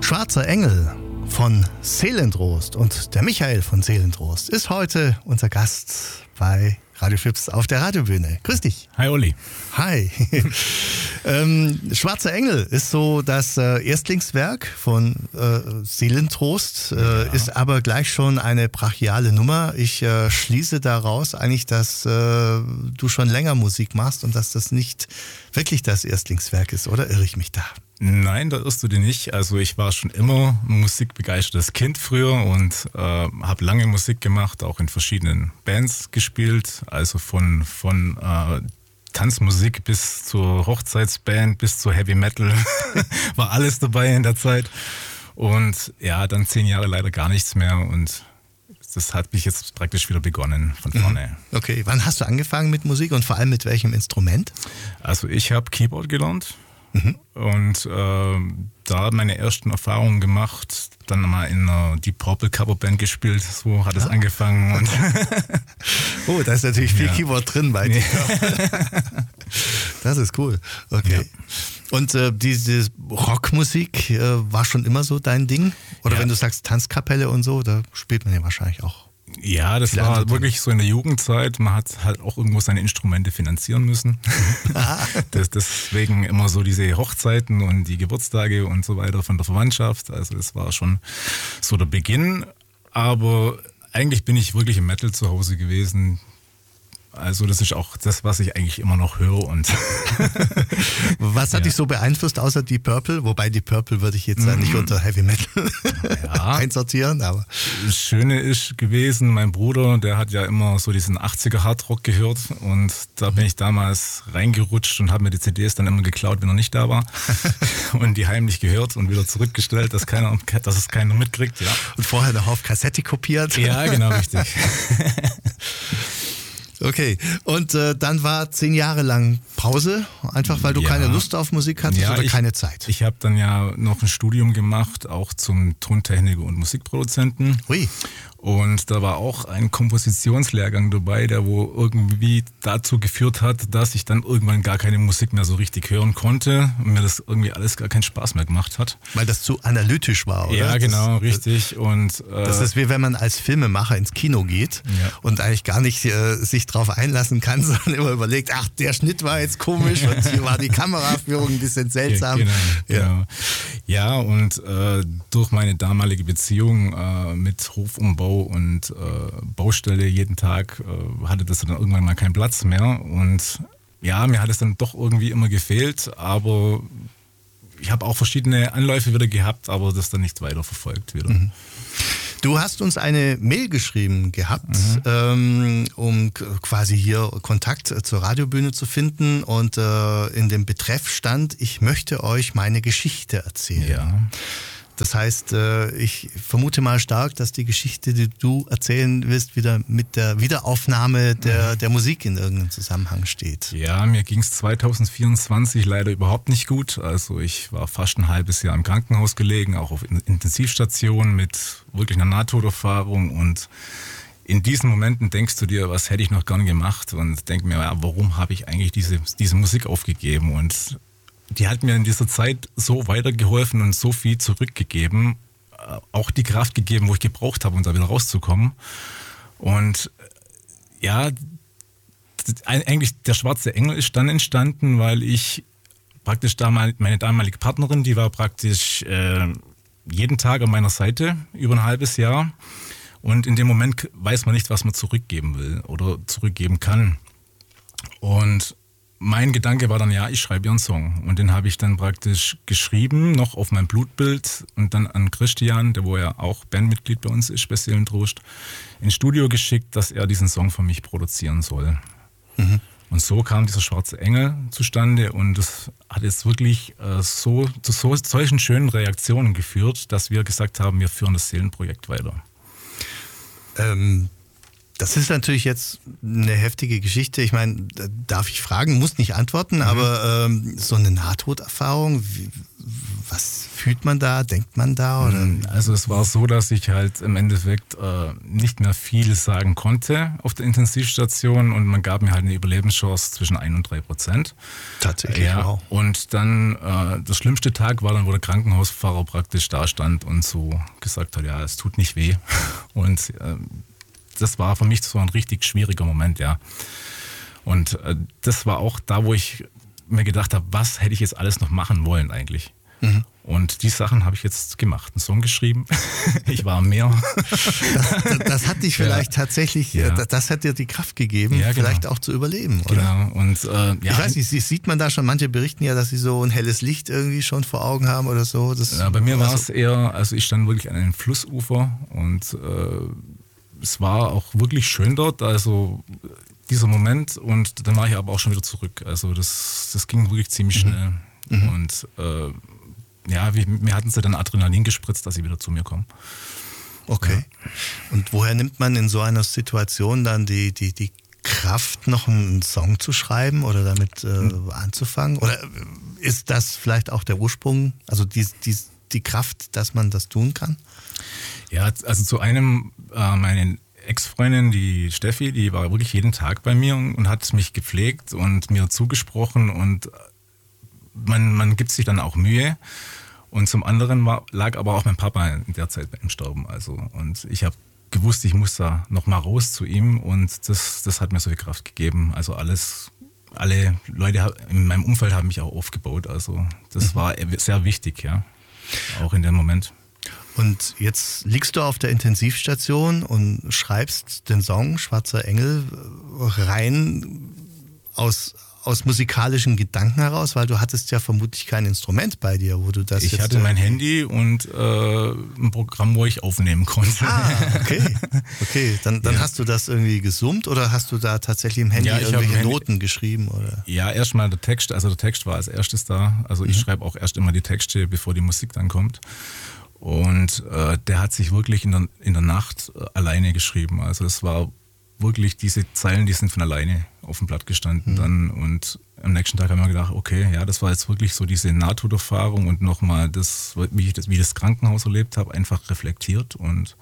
Schwarzer Engel von Seelentrost und der Michael von Seelentrost ist heute unser Gast bei Radio Fips auf der Radiobühne. Grüß dich. Hi Olli. Hi. Schwarzer Engel ist so das Erstlingswerk von Seelentrost, ist aber gleich schon eine brachiale Nummer. Ich schließe daraus eigentlich, dass du schon länger Musik machst und dass das nicht wirklich das Erstlingswerk ist, oder irre ich mich da? Nein, da irrst du dich nicht. Also ich war schon immer ein musikbegeistertes Kind früher und habe lange Musik gemacht, auch in verschiedenen Bands gespielt. Also von Tanzmusik bis zur Hochzeitsband, bis zur Heavy Metal, war alles dabei in der Zeit. Und ja, dann 10 Jahre leider gar nichts mehr und das hat mich jetzt praktisch wieder begonnen von vorne. Okay, wann hast du angefangen mit Musik und vor allem mit welchem Instrument? Also ich habe Keyboard gelernt. Und da meine ersten Erfahrungen gemacht, dann mal in einer Deep Purple Coverband gespielt, so hat es angefangen. Und oh, da ist natürlich viel Keyboard drin bei dir. Das ist cool. Okay. Ja. Und diese Rockmusik war schon immer so dein Ding? Oder wenn du sagst Tanzkapelle und so, da spielt man ja wahrscheinlich auch. Ja, das war wirklich so in der Jugendzeit. Man hat halt auch irgendwo seine Instrumente finanzieren müssen. Deswegen immer so diese Hochzeiten und die Geburtstage und so weiter von der Verwandtschaft. Also das war schon so der Beginn. Aber eigentlich bin ich wirklich im Metal zu Hause gewesen. Also das ist auch das, was ich eigentlich immer noch höre. Und was hat dich so beeinflusst außer Deep Purple? Wobei Deep Purple würde ich jetzt nicht unter Heavy Metal einsortieren. Aber das Schöne ist gewesen, mein Bruder, der hat ja immer so diesen 80er Hardrock gehört und da bin ich damals reingerutscht und habe mir die CDs dann immer geklaut, wenn er nicht da war und die heimlich gehört und wieder zurückgestellt, dass es keiner mitkriegt. Ja. Und vorher noch auf Kassette kopiert. Ja, genau, richtig. Okay, und dann war 10 Jahre lang Pause, einfach weil du keine Lust auf Musik hattest oder keine Zeit? Ich habe dann ja noch ein Studium gemacht, auch zum Tontechniker und Musikproduzenten. Ui. Und da war auch ein Kompositionslehrgang dabei, der wo irgendwie dazu geführt hat, dass ich dann irgendwann gar keine Musik mehr so richtig hören konnte und mir das irgendwie alles gar keinen Spaß mehr gemacht hat. Weil das zu analytisch war, oder? Ja, genau, richtig. Und das ist wie wenn man als Filmemacher ins Kino geht und eigentlich gar nicht sich drauf einlassen kann, sondern immer überlegt, ach, der Schnitt war jetzt komisch und hier war die Kameraführung ein bisschen seltsam. Genau. Ja, und durch meine damalige Beziehung mit Hofumbau und Baustelle jeden Tag hatte das dann irgendwann mal keinen Platz mehr und ja, mir hat es dann doch irgendwie immer gefehlt, aber ich habe auch verschiedene Anläufe wieder gehabt, aber das dann nicht weiter verfolgt wieder. Du hast uns eine Mail geschrieben gehabt, um quasi hier Kontakt zur Radiobühne zu finden und in dem Betreff stand, ich möchte euch meine Geschichte erzählen. Ja. Das heißt, ich vermute mal stark, dass die Geschichte, die du erzählen willst, wieder mit der Wiederaufnahme der Musik in irgendeinem Zusammenhang steht. Ja, mir ging es 2024 leider überhaupt nicht gut. Also ich war fast ein halbes Jahr im Krankenhaus gelegen, auch auf Intensivstation mit wirklich einer Nahtoderfahrung. Und in diesen Momenten denkst du dir, was hätte ich noch gern gemacht? Und denk mir, ja, warum habe ich eigentlich diese Musik aufgegeben? Und die hat mir in dieser Zeit so weitergeholfen und so viel zurückgegeben, auch die Kraft gegeben, wo ich gebraucht habe, um da wieder rauszukommen. Und ja, eigentlich der Schwarze Engel ist dann entstanden, weil ich praktisch meine damalige Partnerin, die war praktisch jeden Tag an meiner Seite über ein halbes Jahr. Und in dem Moment weiß man nicht, was man zurückgeben will oder zurückgeben kann. Und mein Gedanke war dann, ja, ich schreibe ihr einen Song. Und den habe ich dann praktisch geschrieben, noch auf mein Blutbild und dann an Christian, der wo ja auch Bandmitglied bei uns ist, bei Seelentrost, ins Studio geschickt, dass er diesen Song für mich produzieren soll. Und so kam dieser Schwarze Engel zustande und das hat jetzt wirklich zu solchen schönen Reaktionen geführt, dass wir gesagt haben, wir führen das Seelenprojekt weiter. Das ist natürlich jetzt eine heftige Geschichte. Ich meine, darf ich fragen, muss nicht antworten, aber so eine Nahtoderfahrung, was fühlt man da, denkt man da? Oder? Also es war so, dass ich halt im Endeffekt nicht mehr viel sagen konnte auf der Intensivstation und man gab mir halt eine Überlebenschance zwischen 1 und 3%. Tatsächlich, ja. wow. Und dann der schlimmste Tag war dann, wo der Krankenhausfahrer praktisch da stand und so gesagt hat, ja, es tut nicht weh. Und das war für mich so ein richtig schwieriger Moment, ja. Und das war auch da, wo ich mir gedacht habe, was hätte ich jetzt alles noch machen wollen eigentlich. Mhm. Und die Sachen habe ich jetzt gemacht. Einen Song geschrieben. Ich war am Meer. Das hat dich vielleicht tatsächlich, das hat dir die Kraft gegeben, vielleicht auch zu überleben, oder? Genau. Und, ich weiß nicht, sieht man da schon, manche berichten ja, dass sie so ein helles Licht irgendwie schon vor Augen haben oder so. Bei mir war es eher, also ich stand wirklich an einem Flussufer und es war auch wirklich schön dort, also dieser Moment, und dann war ich aber auch schon wieder zurück. Also das ging wirklich ziemlich schnell. Und mir hatten sie dann Adrenalin gespritzt, dass sie wieder zu mir kommen. Okay. Ja. Und woher nimmt man in so einer Situation dann die Kraft, noch einen Song zu schreiben oder damit anzufangen? Oder ist das vielleicht auch der Ursprung, also die Kraft, dass man das tun kann? Ja, also zu einem, meine Ex-Freundin, die Steffi, die war wirklich jeden Tag bei mir und hat mich gepflegt und mir zugesprochen, und man gibt sich dann auch Mühe. Und zum anderen lag aber auch mein Papa in der Zeit im Sterben. Also, und ich habe gewusst, ich muss da nochmal raus zu ihm, und das hat mir so viel Kraft gegeben. Also alle Leute in meinem Umfeld haben mich auch aufgebaut. Also das war sehr wichtig, ja, auch in dem Moment. Und jetzt liegst du auf der Intensivstation und schreibst den Song Schwarzer Engel rein aus musikalischen Gedanken heraus, weil du hattest ja vermutlich kein Instrument bei dir, wo du das Ich hatte mein Handy und ein Programm, wo ich aufnehmen konnte. Okay. Dann hast du das irgendwie gesummt, oder hast du da tatsächlich im Handy irgendwelche Noten geschrieben? Oder? Ja, erstmal der Text, also der Text war als erstes da. Also ich schreibe auch erst immer die Texte, bevor die Musik dann kommt. Und der hat sich wirklich in der Nacht alleine geschrieben. Also es war wirklich, diese Zeilen, die sind von alleine auf dem Blatt gestanden dann. Und am nächsten Tag haben wir gedacht, okay, ja, das war jetzt wirklich so diese Nahtoderfahrung und nochmal das, wie ich das Krankenhaus erlebt habe, einfach reflektiert. Und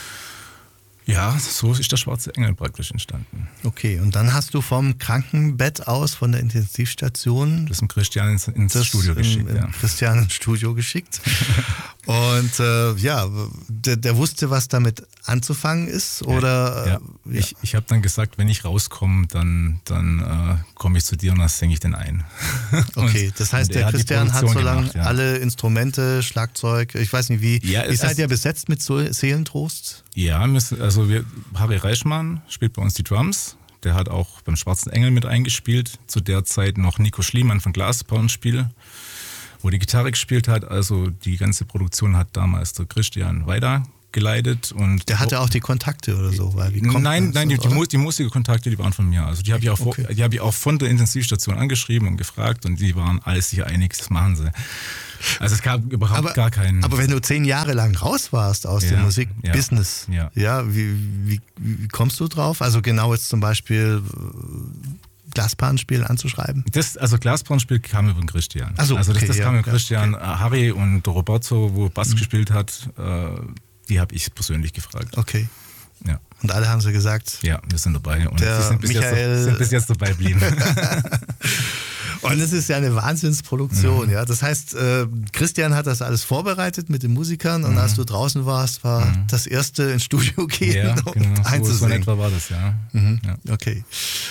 ja, so ist der Schwarze Engel praktisch entstanden. Okay, und dann hast du vom Krankenbett aus, von der Intensivstation, das im Christian ins Studio geschickt. Christian ins Studio geschickt. Und der wusste, was damit anzufangen ist, oder? Ja. Ich habe dann gesagt, wenn ich rauskomme, dann komme ich zu dir und dann singe ich den ein. Okay, das heißt, der Christian hat so lange alle Instrumente, Schlagzeug, ich weiß nicht, wie seid ihr besetzt mit Seelentrost? Ja, also Harry Reichmann spielt bei uns die Drums. Der hat auch beim Schwarzen Engel mit eingespielt. Zu der Zeit noch Nico Schliemann von Glasbauernspiel, wo die Gitarre gespielt hat. Also die ganze Produktion hat damals der Christian weitergeleitet. Und der hatte auch die Kontakte oder so? Weil Nein, die Musikerkontakte, die waren von mir. Also die habe ich auch von der Intensivstation angeschrieben und gefragt, und die waren alles sich einig, das machen sie. Also es gab überhaupt gar keinen... Aber wenn du 10 Jahre lang raus warst aus dem Musikbusiness, wie kommst du drauf? Also genau jetzt zum Beispiel Glasbauernspiel anzuschreiben? Also Glasbauernspiel kam über den Christian. Das kam über Christian. Okay. Harry und Roberto, wo Bass gespielt hat, die habe ich persönlich gefragt. Okay. Ja. Und alle haben so gesagt... Ja, wir sind dabei. Und sie sind bis jetzt dabei geblieben. Und es ist ja eine Wahnsinnsproduktion. Ja. Das heißt, Christian hat das alles vorbereitet mit den Musikern, und als du draußen warst, war das erste ins Studio gehen und einzusingen. So in etwa war das, ja. Ja. Okay.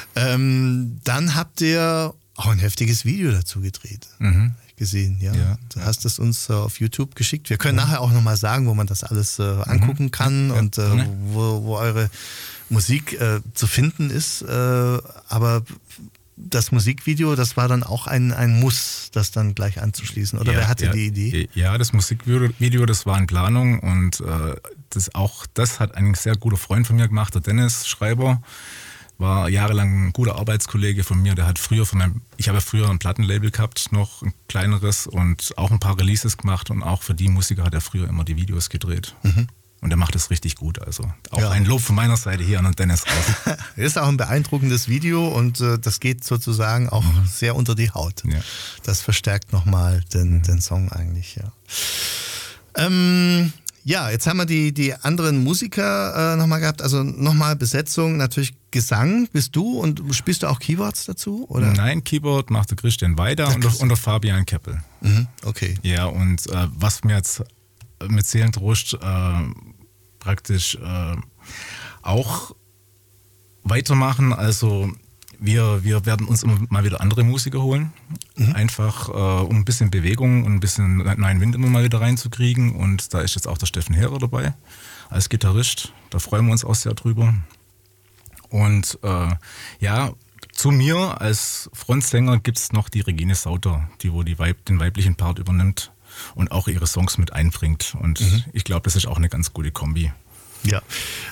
Dann habt ihr auch ein heftiges Video dazu gedreht. Gesehen, ja. Du hast es uns auf YouTube geschickt. Wir können nachher auch nochmal sagen, wo man das alles angucken kann und wo eure Musik zu finden ist. Aber das Musikvideo, das war dann auch ein Muss, das dann gleich anzuschließen. Oder wer hatte die Idee? Ja, das Musikvideo, das war in Planung, und das hat ein sehr guter Freund von mir gemacht, der Dennis Schreiber. War jahrelang ein guter Arbeitskollege von mir. Der hat ich habe früher ein Plattenlabel gehabt, noch ein kleineres, und auch ein paar Releases gemacht, und auch für die Musiker hat er früher immer die Videos gedreht. Und der macht es richtig gut. Also auch ein Lob von meiner Seite hier an Dennis raus. Ist auch ein beeindruckendes Video und das geht sozusagen auch sehr unter die Haut. Ja. Das verstärkt nochmal den Song eigentlich, ja. Jetzt haben wir die anderen Musiker nochmal gehabt. Also nochmal Besetzung, natürlich Gesang bist du und spielst du auch Keyboards dazu? Oder? Nein, Keyboard macht der Christian Weider und der Fabian Keppel. Okay. Ja, und was mir jetzt mit Seelentrost praktisch auch weitermachen, also wir werden uns immer mal wieder andere Musiker holen, einfach um ein bisschen Bewegung und ein bisschen neuen Wind immer mal wieder reinzukriegen. Und da ist jetzt auch der Steffen Herer dabei als Gitarrist. Da freuen wir uns auch sehr drüber. Und zu mir als Frontsänger gibt es noch die Regine Sauter, die den weiblichen Part übernimmt und auch ihre Songs mit einbringt. Und ich glaube, das ist auch eine ganz gute Kombi. Ja.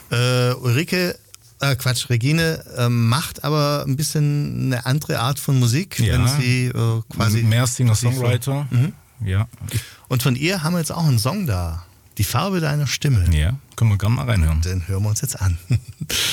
Regine macht aber ein bisschen eine andere Art von Musik, wenn sie quasi mehr Singer-Songwriter. Ja. Und von ihr haben wir jetzt auch einen Song da. Die Farbe deiner Stimme. Ja, können wir gerne mal reinhören. Den hören wir uns jetzt an.